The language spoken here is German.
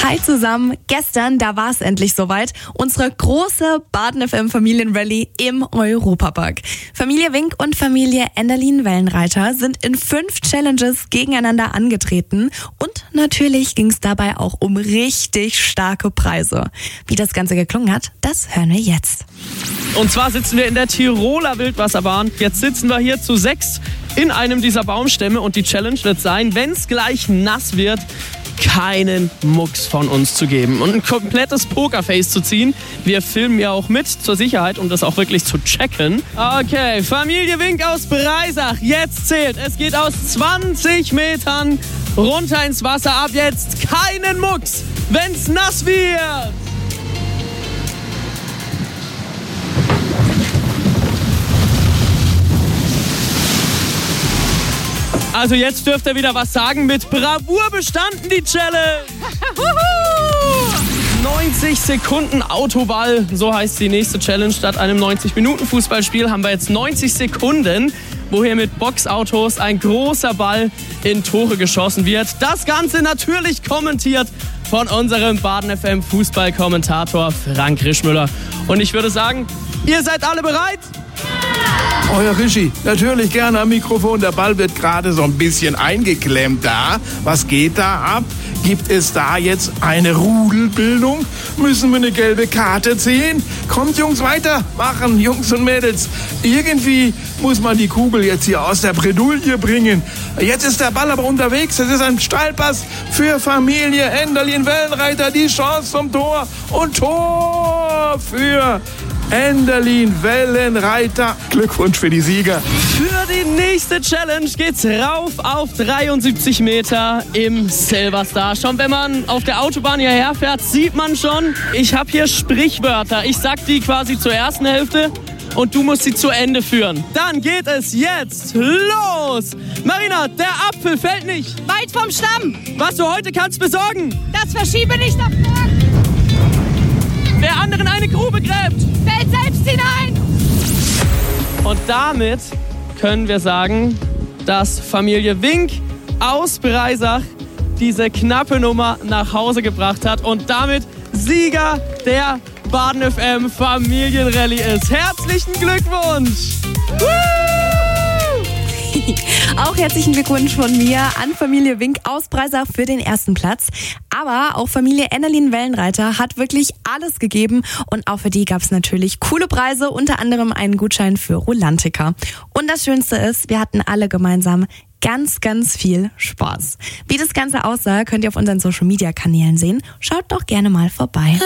Hi zusammen, gestern, da war es endlich soweit, unsere große Baden FM Familienrallye im Europapark. Familie Wink und Familie Enderlin Wellenreiter sind in 5 Challenges gegeneinander angetreten und natürlich ging es dabei auch um richtig starke Preise. Wie das Ganze geklungen hat, das hören wir jetzt. Und zwar sitzen wir in der Tiroler Wildwasserbahn. Jetzt sitzen wir hier zu 6 in einem dieser Baumstämme und die Challenge wird sein, wenn es gleich nass wird, keinen Mucks von uns zu geben und ein komplettes Pokerface zu ziehen. Wir filmen ja auch mit zur Sicherheit, um das auch wirklich zu checken. Okay, Familie Wink aus Breisach, jetzt zählt. Es geht aus 20 Metern runter ins Wasser. Ab jetzt keinen Mucks, wenn's nass wird. Also jetzt dürft ihr wieder was sagen. Mit Bravour bestanden die Challenge. 90 Sekunden Autoball, so heißt die nächste Challenge. Statt einem 90-Minuten-Fußballspiel haben wir jetzt 90 Sekunden, wo hier mit Boxautos ein großer Ball in Tore geschossen wird. Das Ganze natürlich kommentiert von unserem Baden FM Fußballkommentator Frank Rischmüller. Und ich würde sagen, ihr seid alle bereit? Euer Rischi, natürlich gerne am Mikrofon. Der Ball wird gerade so ein bisschen eingeklemmt da. Was geht da ab? Gibt es da jetzt eine Rudelbildung? Müssen wir eine gelbe Karte ziehen? Kommt Jungs, weitermachen, Jungs und Mädels. Irgendwie muss man die Kugel jetzt hier aus der Bredouille bringen. Jetzt ist der Ball aber unterwegs. Es ist ein Steilpass für Familie Enderlin Wellenreiter. Die Chance zum Tor und Tor für Enderlin Wellenreiter. Glückwunsch für die Sieger. Für die nächste Challenge geht's rauf auf 73 Meter im Silverstar. Schon wenn man auf der Autobahn hierher fährt, sieht man schon, ich habe hier Sprichwörter. Ich sag die quasi zur ersten Hälfte und du musst sie zu Ende führen. Dann geht es jetzt los. Marina, der Apfel fällt nicht weit vom Stamm. Was du heute kannst besorgen. Das Verschiebe nicht nach vorn. Wer anderen eine Grube gräbt, fällt selbst hinein. Und damit können wir sagen, dass Familie Wink aus Breisach diese knappe Nummer nach Hause gebracht hat und damit Sieger der Baden FM Familienrallye ist. Herzlichen Glückwunsch! Auch herzlichen Glückwunsch von mir an Familie Wink aus Breisach für den ersten Platz. Aber auch Familie Enderlin Wellenreiter hat wirklich alles gegeben und auch für die gab es natürlich coole Preise, unter anderem einen Gutschein für Rolantica. Und das Schönste ist, wir hatten alle gemeinsam ganz, ganz viel Spaß. Wie das Ganze aussah, könnt ihr auf unseren Social-Media-Kanälen sehen. Schaut doch gerne mal vorbei.